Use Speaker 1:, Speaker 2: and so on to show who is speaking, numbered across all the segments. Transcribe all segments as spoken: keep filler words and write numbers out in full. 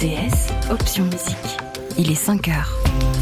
Speaker 1: T S, option musique. Il est cinq heures.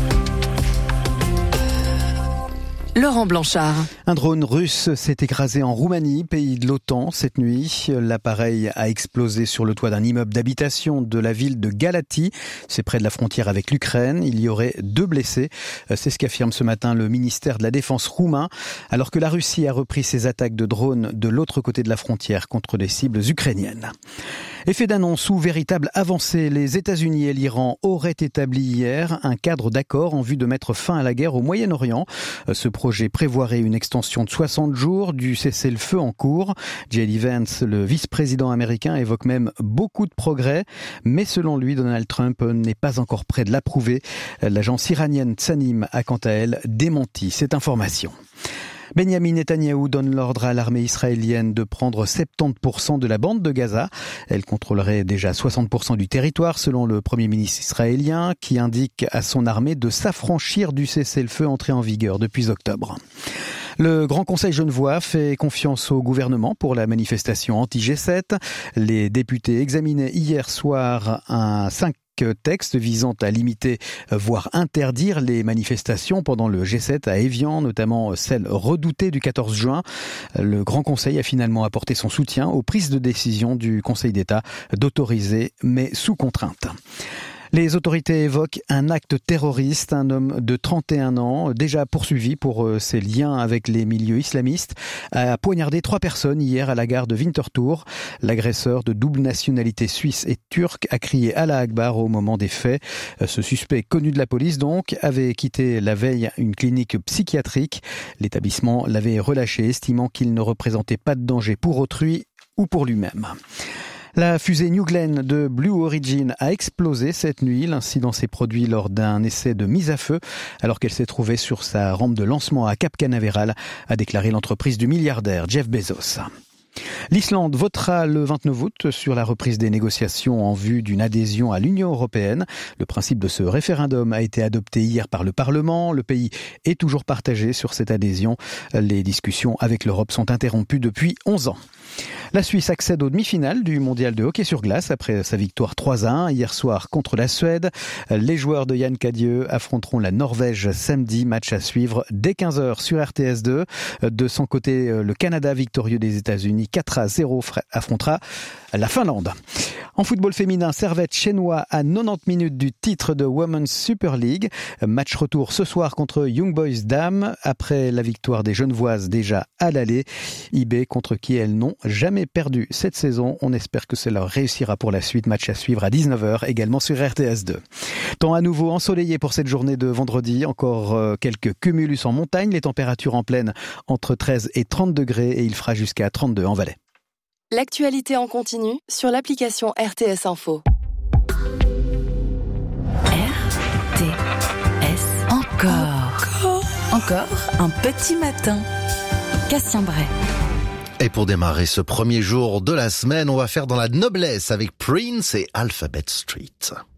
Speaker 1: Laurent Blanchard.
Speaker 2: Un drone russe s'est écrasé en Roumanie, pays de l'OTAN, cette nuit. L'appareil a explosé sur le toit d'un immeuble d'habitation de la ville de Galați. C'est près de la frontière avec l'Ukraine. Il y aurait deux blessés. C'est ce qu'affirme ce matin le ministère de la Défense roumain, alors que la Russie a repris ses attaques de drones de l'autre côté de la frontière contre des cibles ukrainiennes. Effet d'annonce ou véritable avancée, les États-Unis et l'Iran auraient établi hier un cadre d'accord en vue de mettre fin à la guerre au Moyen-Orient. Ce projet prévoirait une extension de soixante jours du cessez-le-feu en cours. J D Vance, le vice-président américain, évoque même beaucoup de progrès, mais selon lui, Donald Trump n'est pas encore prêt de l'approuver. L'agence iranienne Tsanim a quant à elle démenti cette information. Benyamin Netanyahou donne l'ordre à l'armée israélienne de prendre soixante-dix pour cent de la bande de Gaza. Elle contrôlerait déjà soixante pour cent du territoire, selon le premier ministre israélien, qui indique à son armée de s'affranchir du cessez-le-feu entré en vigueur depuis octobre. Le Grand Conseil genevois fait confiance au gouvernement pour la manifestation anti-G sept. Les députés examinaient hier soir un cinq texte visant à limiter, voire interdire les manifestations pendant le G sept à Évian, notamment celle redoutée du quatorze juin. Le Grand Conseil a finalement apporté son soutien aux prises de décision du Conseil d'État d'autoriser, mais sous contrainte. Les autorités évoquent un acte terroriste. Un homme de trente et un ans, déjà poursuivi pour ses liens avec les milieux islamistes, a poignardé trois personnes hier à la gare de Winterthur. L'agresseur de double nationalité suisse et turque a crié Allah Akbar au moment des faits. Ce suspect, connu de la police donc, avait quitté la veille une clinique psychiatrique. L'établissement l'avait relâché, estimant qu'il ne représentait pas de danger pour autrui ou pour lui-même. La fusée New Glenn de Blue Origin a explosé cette nuit. L'incident s'est produit lors d'un essai de mise à feu alors qu'elle s'est trouvée sur sa rampe de lancement à Cap Canaveral, a déclaré l'entreprise du milliardaire Jeff Bezos. L'Islande votera le vingt-neuf août sur la reprise des négociations en vue d'une adhésion à l'Union européenne. Le principe de ce référendum a été adopté hier par le Parlement. Le pays est toujours partagé sur cette adhésion. Les discussions avec l'Europe sont interrompues depuis onze ans. La Suisse accède aux demi-finales du mondial de hockey sur glace après sa victoire trois à un hier soir contre la Suède. Les joueurs de Yann Cadieux affronteront la Norvège samedi, match à suivre dès quinze heures sur R T S deux. De son côté, le Canada, victorieux des États-Unis quatre à zéro, affrontera la Finlande. En football féminin, Servette chinois à quatre-vingt-dix minutes du titre de Women's Super League. Match retour ce soir contre Young Boys Dames après la victoire des Genevoises déjà à l'aller. I B contre qui elles n'ont jamais perdu cette saison. On espère que cela réussira pour la suite. Match à suivre à dix-neuf heures également sur R T S deux. Temps à nouveau ensoleillé pour cette journée de vendredi. Encore quelques cumulus en montagne. Les températures en plaine entre treize et trente degrés et il fera jusqu'à trente-deux en Valais.
Speaker 3: L'actualité en continu sur l'application R T S Info.
Speaker 1: R T S encore. Encore. Encore un petit matin. Cassien Bray.
Speaker 4: Et pour démarrer ce premier jour de la semaine, on va faire dans la noblesse avec Prince et Alphabet Street.